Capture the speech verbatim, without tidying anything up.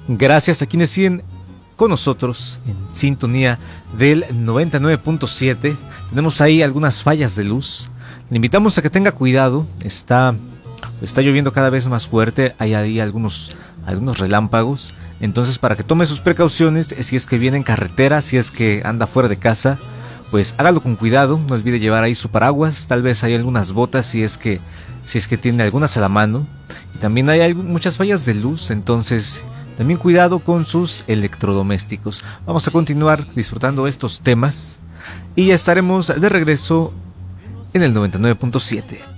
Gracias a quienes siguen con nosotros en sintonía del noventa y nueve punto siete. Tenemos ahí algunas fallas de luz. Le invitamos a que tenga cuidado. Está, está lloviendo cada vez más fuerte. Hay ahí algunos, algunos relámpagos. Entonces, para que tome sus precauciones, si es que viene en carretera, si es que anda fuera de casa, pues hágalo con cuidado. No olvide llevar ahí su paraguas. Tal vez hay algunas botas si es que, si es que tiene algunas a la mano. Y también hay, hay muchas fallas de luz. Entonces, también cuidado con sus electrodomésticos. Vamos a continuar disfrutando estos temas y ya estaremos de regreso en el noventa y nueve punto siete.